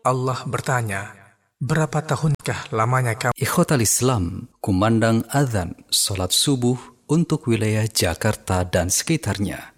Allah bertanya, berapa tahunkah lamanya kamu? Ikhwatal Islam, kumandang adzan salat subuh untuk wilayah Jakarta dan sekitarnya.